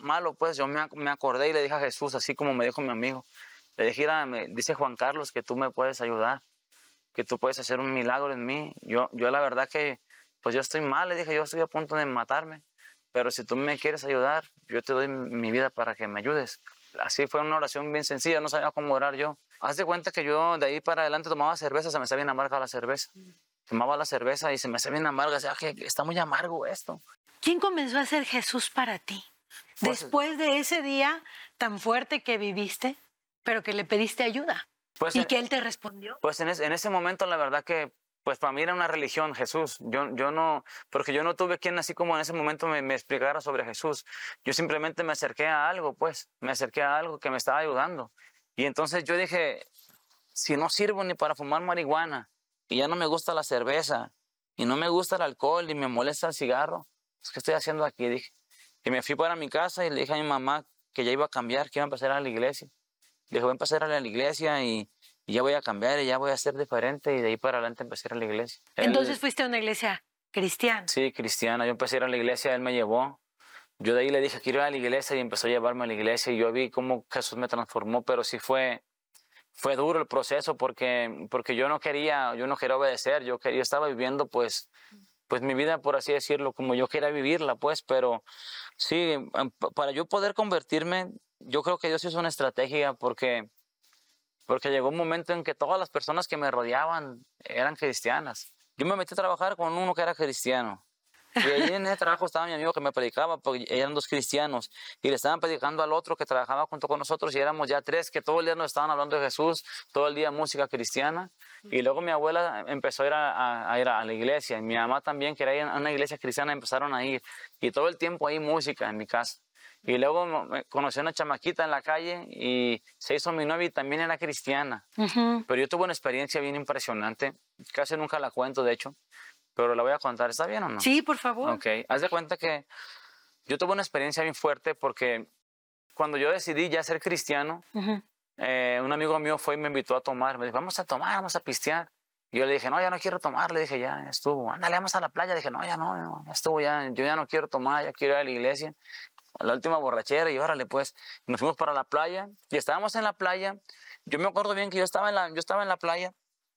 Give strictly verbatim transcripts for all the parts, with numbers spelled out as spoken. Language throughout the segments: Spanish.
malo, pues yo me, me acordé y le dije a Jesús, así como me dijo mi amigo. Le dije, mira, me dice Juan Carlos que tú me puedes ayudar, que tú puedes hacer un milagro en mí. Yo, yo la verdad que, pues yo estoy mal, le dije, yo estoy a punto de matarme. Pero si tú me quieres ayudar, yo te doy mi vida para que me ayudes. Así fue una oración bien sencilla, no sabía cómo orar yo. Haz de cuenta que yo de ahí para adelante tomaba cerveza, se me hacía bien amarga la cerveza. Tomaba la cerveza y se me hacía bien amarga, o sea, que está muy amargo esto. ¿Quién comenzó a ser Jesús para ti? Pues, Después de ese día tan fuerte que viviste, pero que le pediste ayuda. Pues y en, que Él te respondió. Pues en, es, en ese momento la verdad que pues para mí era una religión Jesús. Yo, yo no, porque yo no tuve quien así como en ese momento me, me explicara sobre Jesús. Yo simplemente me acerqué a algo, pues, me acerqué a algo que me estaba ayudando. Y entonces yo dije, si no sirvo ni para fumar marihuana, y ya no me gusta la cerveza, y no me gusta el alcohol, y me molesta el cigarro, pues, ¿qué estoy haciendo aquí? Dije. Y me fui para mi casa y le dije a mi mamá que ya iba a cambiar, que iba a empezar a ir a la iglesia. Le dije, voy a empezar a ir a la iglesia y, y ya voy a cambiar y ya voy a ser diferente. Y de ahí para adelante empecé a ir a la iglesia. Entonces él, fuiste a una iglesia cristiana. Sí, cristiana. Yo empecé a ir a la iglesia, él me llevó. Yo de ahí le dije, quiero ir a la iglesia y empezó a llevarme a la iglesia. Y yo vi cómo Jesús me transformó, pero sí fue, fue duro el proceso porque, porque yo no quería, yo no quería obedecer. Yo, quería, yo estaba viviendo pues, pues mi vida, por así decirlo, como yo quería vivirla, pues. Pero sí, para yo poder convertirme, yo creo que Dios hizo una estrategia porque... Porque llegó un momento en que todas las personas que me rodeaban eran cristianas. Yo me metí a trabajar con uno que era cristiano. Y ahí en ese trabajo estaba mi amigo que me predicaba, porque eran dos cristianos. Y le estaban predicando al otro que trabajaba junto con nosotros. Y éramos ya tres que todo el día nos estaban hablando de Jesús, todo el día música cristiana. Y luego mi abuela empezó a ir a, a, a, ir a la iglesia. Y mi mamá también, que era una iglesia cristiana, empezaron a ir. Y todo el tiempo hay música en mi casa. Y luego conocí a una chamaquita en la calle y se hizo mi novia y también era cristiana. Uh-huh. Pero yo tuve una experiencia bien impresionante. Casi nunca la cuento, de hecho. Pero la voy a contar. ¿Está bien o no? Sí, por favor. Ok. Haz de cuenta que yo tuve una experiencia bien fuerte porque cuando yo decidí ya ser cristiano, uh-huh. eh, un amigo mío fue y me invitó a tomar. Me dijo, vamos a tomar, vamos a pistear. Y yo le dije, no, ya no quiero tomar. Le dije, ya, ya estuvo. Ándale, vamos a la playa. Le dije, no, ya no, no, ya estuvo. Ya, yo ya no quiero tomar, ya quiero ir a la iglesia. A la última borrachera y órale pues, nos fuimos para la playa y estábamos en la playa. Yo me acuerdo bien que yo estaba en la, yo estaba en la playa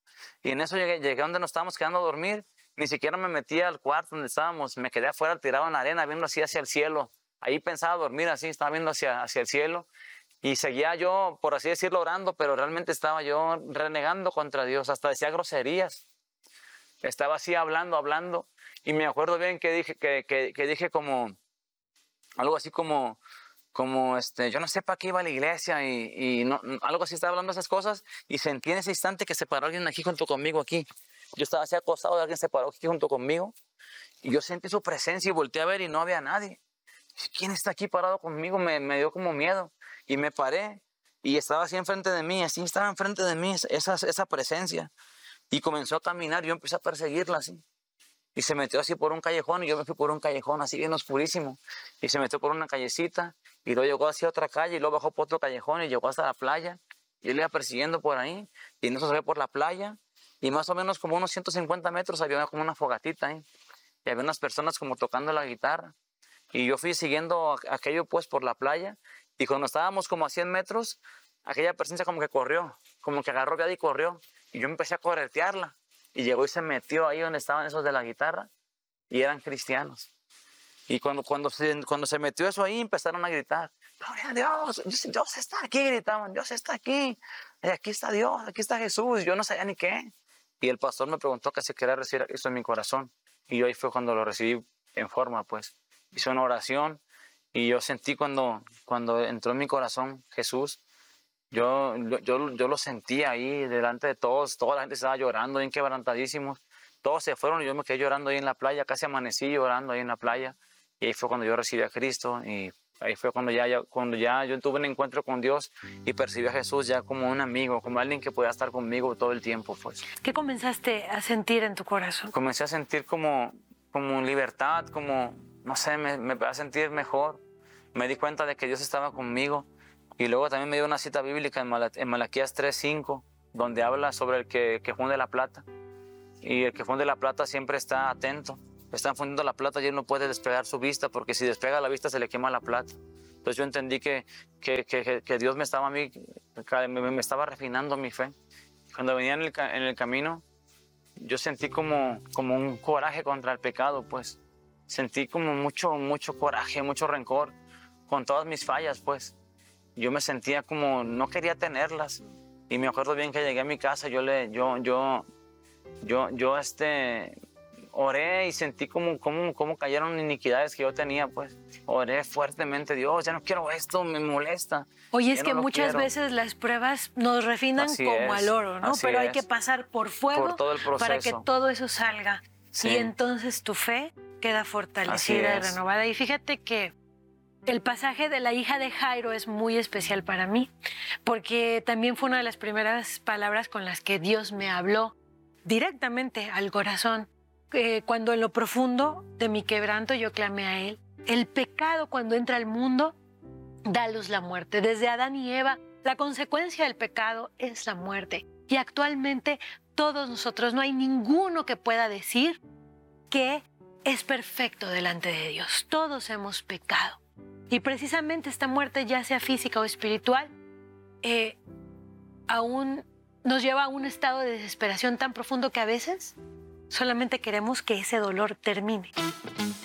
y en eso llegué, llegué donde nos estábamos quedando a dormir. Ni siquiera me metí al cuarto donde estábamos, me quedé afuera tirado en la arena viendo así hacia el cielo. Ahí pensaba dormir así, estaba viendo hacia, hacia el cielo y seguía yo, por así decirlo, orando, pero realmente estaba yo renegando contra Dios, hasta decía groserías. Estaba así hablando, hablando y me acuerdo bien que dije, que, que, que dije como... Algo así como, como este, yo no sé para qué iba a la iglesia y, y no, algo así, estaba hablando de esas cosas y sentí en ese instante que se paró alguien aquí junto conmigo aquí. Yo estaba así acostado y alguien se paró aquí junto conmigo y yo sentí su presencia y volteé a ver y no había nadie. ¿Quién está aquí parado conmigo? Me, me dio como miedo y me paré y estaba así enfrente de mí, así estaba enfrente de mí esa, esa presencia y comenzó a caminar y yo empecé a perseguirla así. Y se metió así por un callejón y yo me fui por un callejón así bien oscurísimo. Y se metió por una callecita y luego llegó hacia otra calle y luego bajó por otro callejón y llegó hasta la playa. Y él iba persiguiendo por ahí y no se ve por la playa. Y más o menos como unos ciento cincuenta metros había como una fogatita ahí. Y había unas personas como tocando la guitarra. Y yo fui siguiendo aquello pues por la playa. Y cuando estábamos como a cien metros, aquella presencia como que corrió, como que agarró viada y corrió. Y yo empecé a corretearla. Y llegó y se metió ahí donde estaban esos de la guitarra y eran cristianos. Y cuando, cuando, se, cuando se metió eso ahí empezaron a gritar, ¡Gloria a Dios! Dios, Dios está aquí, gritaban, Dios está aquí. Aquí está Dios, aquí está Jesús. Yo no sabía ni qué. Y el pastor me preguntó que si quería recibir eso en mi corazón. Y yo ahí fue cuando lo recibí en forma, pues. Hizo una oración y yo sentí cuando, cuando entró en mi corazón Jesús. Yo, yo, yo lo sentí ahí delante de todos, toda la gente estaba llorando, bien quebrantadísimos. Todos se fueron y yo me quedé llorando ahí en la playa, casi amanecí llorando ahí en la playa. Y ahí fue cuando yo recibí a Cristo y ahí fue cuando ya, ya, cuando ya yo tuve un encuentro con Dios y percibí a Jesús ya como un amigo, como alguien que podía estar conmigo todo el tiempo, pues. ¿Qué comenzaste a sentir en tu corazón? Comencé a sentir como, como libertad, como, no sé, me, me empecé a sentir mejor. Me di cuenta de que Dios estaba conmigo. Y luego también me dio una cita bíblica en, Mal en Malaquías tres cinco, donde habla sobre el que, que funde la plata. Y el que funde la plata siempre está atento. Están fundiendo la plata y él no puede despegar su vista, porque si despega la vista se le quema la plata. Entonces yo entendí que, que, que, que Dios me estaba, a mí, me, me estaba refinando mi fe. Cuando venía en el, en el camino, yo sentí como, como un coraje contra el pecado, pues. Sentí como mucho, mucho coraje, mucho rencor con todas mis fallas, pues. Yo me sentía como, no quería tenerlas. Y me acuerdo bien que llegué a mi casa, yo le, yo, yo, yo, yo, este, oré y sentí como, como, como cayeron iniquidades que yo tenía, pues. Oré fuertemente, Dios, ya no quiero esto, me molesta. Oye, es ya que no lo muchas quiero. veces las pruebas nos refinan Así como es, al oro, ¿no? así Pero hay es. que pasar por fuego Por todo el para que proceso. todo eso salga. Sí. Y entonces tu fe queda fortalecida y es. renovada. Y fíjate que el pasaje de la hija de Jairo es muy especial para mí, porque también fue una de las primeras palabras con las que Dios me habló directamente al corazón. Eh, cuando en lo profundo de mi quebranto yo clamé a Él. El pecado, cuando entra al mundo, da a luz la muerte. Desde Adán y Eva, la consecuencia del pecado es la muerte. Y actualmente todos nosotros, no hay ninguno que pueda decir que es perfecto delante de Dios. Todos hemos pecado. Y precisamente esta muerte, ya sea física o espiritual, eh, aún nos lleva a un estado de desesperación tan profundo que a veces solamente queremos que ese dolor termine.